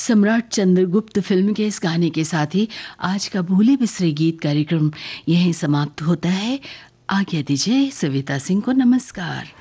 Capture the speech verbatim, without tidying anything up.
सम्राट चंद्रगुप्त फिल्म के इस गाने के साथ ही आज का भूले बिसरे गीत कार्यक्रम यहीं समाप्त होता है। आज्ञा दीजिए। सविता सिंह को नमस्कार।